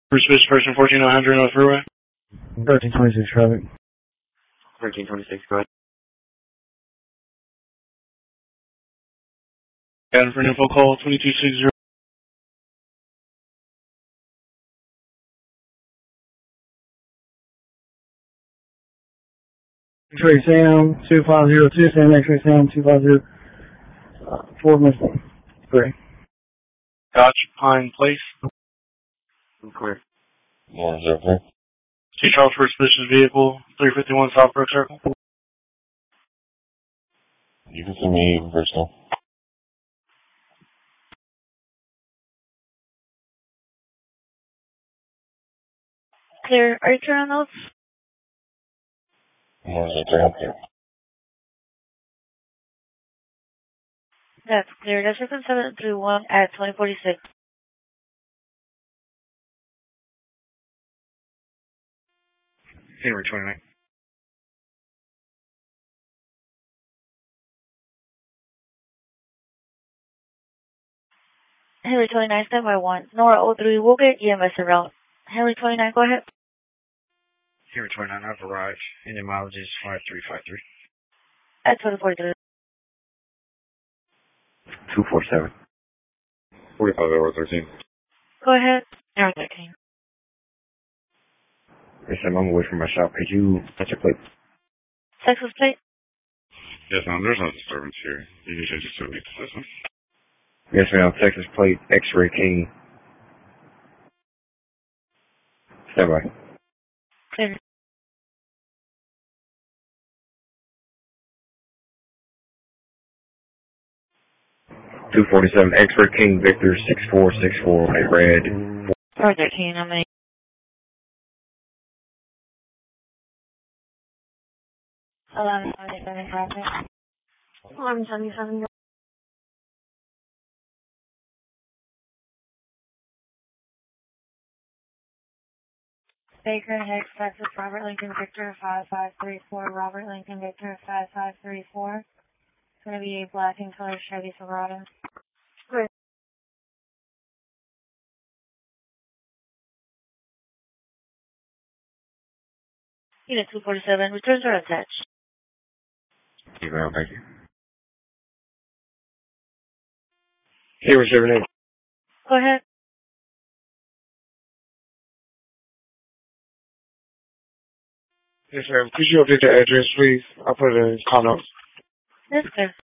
Suspicious person 14900 North Freeway. 1326 traffic. 1326, go ahead. Got for an info call 2260. X-ray Sam 2502, Sam X-ray Sam 250, Ford Mustang. Gray. Gotcha, Pine Place. Clear. 103. 2 Charles for suspicious vehicle, 351 South Brook Circle. You can see me in personal. Clear. Are you turning those? 103, I'm clear. That's clear. That's Circle 731 at 2046. Henry 29. Henry 29, standby 1. Nora 03, we'll get EMS around. Henry 29, go ahead. Henry 29, I've arrived. Engine mileage is 5353. At 2043. 247. 45-13. Go ahead. Henry 13. Yes, I'm away from my shop. Could you touch your plate? Texas plate? Yes, ma'am, there's no disturbance here. You can just leave the system. Yes, ma'am. Texas plate, X-ray King. Stand by. Clear. $247 X-ray King Victor 6464 at red. Henry 13, I'm in. 1177 traffic. 1177. Baker Hicks, Texas, Robert Lincoln Victor 5534, Robert Lincoln Victor 5534. It's going to be a black and color Chevy Silverado. Good. Unit 247, returns are attached. Yes, ma'am. Thank you. Henry 78. Go ahead. Yes, ma'am. Could you update the address, please? I'll put it in the call notes. That's good.